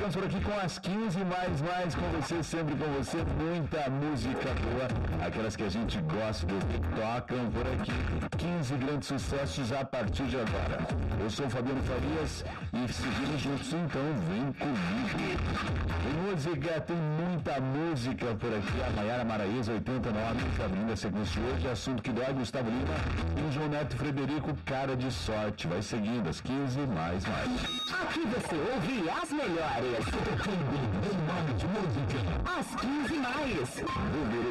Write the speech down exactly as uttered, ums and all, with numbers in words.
Estamos por aqui com as quinze mais mais com você, sempre com você, muita música boa, aquelas que a gente gosta, que tocam por aqui. quinze grandes sucessos a partir de agora. Eu sou o Fabiano Farias e seguimos juntos, então vem comigo. Tem música, tem muita música por aqui. A Maiara Maraíza, oitenta e nove, abrindo a sequência de hoje, assunto que dói, Gustavo Lima e João Neto Frederico, cara de sorte. Vai seguindo as quinze mais mais. Aqui você ouve as melhores. As quinze mais.